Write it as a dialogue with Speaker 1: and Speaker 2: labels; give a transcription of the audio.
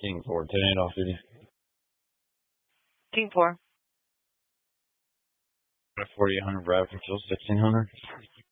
Speaker 1: King 4, 10-8 off duty.
Speaker 2: King 4.
Speaker 1: 4800 Bradford, 1600.